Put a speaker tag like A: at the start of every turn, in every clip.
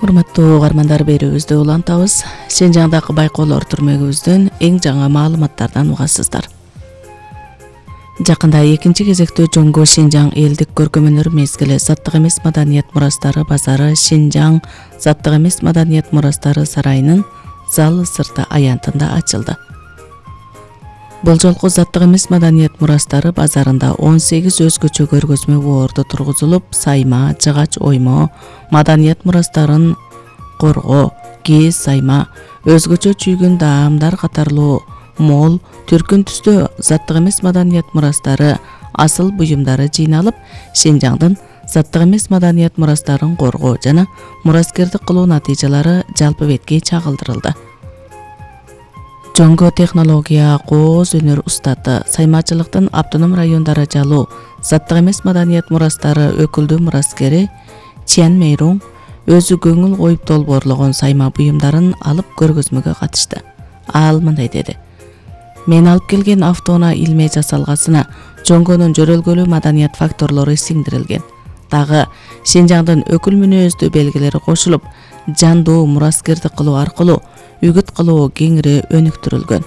A: Урматтуу угармандар, берүүбүздү улантабыз. Шинжаңдагы байкоолор түрмөгүбүздөн эң жаңы маалыматтардан угасыздар. Жакында экинчи кезектүү Жоңго Шинжаң элдик көркөм-өнөр мезгили заттык эмес маданият мурастары базары Шинжаң заттык эмес маданият мурастары сарайынын зал сырты аянтында ачылды. Бул жолку заттык эмес маданият мурастары базарында 18 өзгөчө көргөзмө боорду тургузулуп, сайма, жыгач оймо, маданият мурастарын коргоо, кийиз сайма, өзгөчө чүйгүн даамдар катарлуу мол, түркүн түстө заттык эмес маданият мурастары асыл буюмдары жыйналып, Шинжаңдын заттык эмес маданият мурастарын коргоо жана мураскердик кылуу натыйжалары жалпы бетке чагылдырылды. Жоңго технология, кооз өнөр устаты, саймачылыктын автоном райондары жалуу, заттык эмес маданият мурастары өкүлдүү мураскери Чен Мейруң өзү көңүл коюп долбоорлогон сайма буюмдарын алып көргөзмөгө катышты. Ал мындай деди: "Мен алып келген автоуна илме жасалгасына Жоңгонун жөрөлгөлүү маданият факторлору сиңдирилген. Дагы Шинжаңдын өкүл мүнөздүү белгилери кошулуп, жандуу мураскердик кылуу аркылуу үгүт кылуу кеңири өнүктүрүлгөн.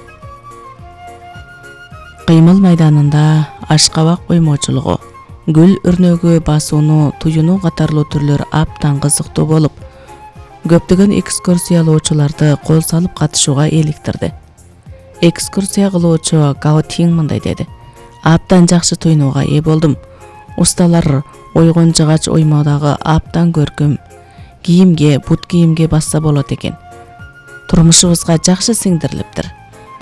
A: Кыймыл майданында ашкабак оймочулугу, гүл өрнөгү басууну, туюну катарлуу түрлөр аптан кызыктуу болуп, көптөгөн экскурсиялоочуларды кол салып катышууга эликтирди." Экскурсия кылуучу Гао Тиң мындай деди: "Аптан жакшы туйнууга ээ болдум. Усталар ойгон жыгач оймодагы аптан көркөм кийимге, бут кийимге басса болот экен. Турмушубузга жакшы сиңдирилиптир.